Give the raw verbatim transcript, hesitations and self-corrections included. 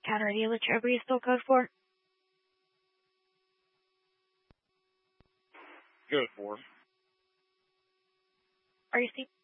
Town Radio. Which are you still code for? Code four. Are you Steve?